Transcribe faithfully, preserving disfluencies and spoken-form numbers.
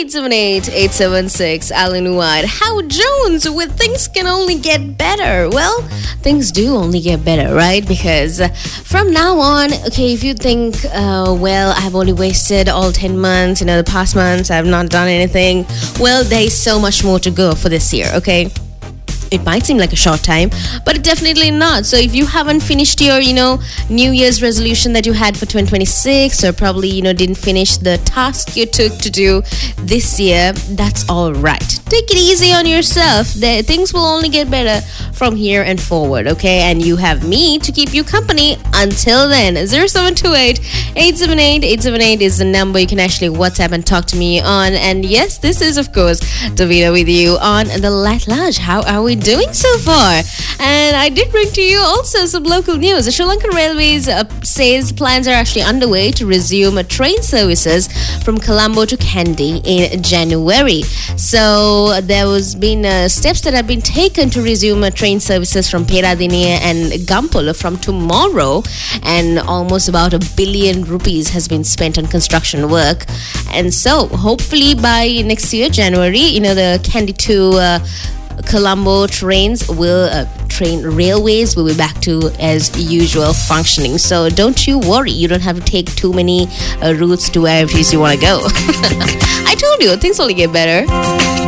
eight seven eight, eight seven six, Alan White. How Jones with things can only get better. Well, things do only get better, right? Because uh, from now on, okay, if you think, uh, well, I've only wasted all ten months, you know, the past months, I've not done anything. Well, there's so much more to go for this year, okay? It might seem like a short time, but it definitely not. So if you haven't finished your, you know, New Year's resolution that you had for twenty twenty-six, or probably, you know, didn't finish the task you took to do this year, that's all right. Take it easy on yourself. The, things will only get better from here and forward, okay? And you have me to keep you company until then. zero seven two eight, eight seven eight, eight seven eight is the number you can actually WhatsApp and talk to me on. And yes, this is, of course, Davina with you on the Light Lounge. How are we doing so far? And I did bring to you also some local news. The Sri Lankan Railways uh, says plans are actually underway to resume uh, train services from Colombo to Kandy in January. So there was been uh, steps that have been taken to resume uh, train services from Peradeniya and Gampula from tomorrow, and almost about a billion rupees has been spent on construction work. And so hopefully by next year, January, you know, the Kandy to uh, Colombo trains will uh, train railways will be back to as usual functioning. So don't you worry, you don't have to take too many uh, routes to where it is you want to go. I told you, things only get better.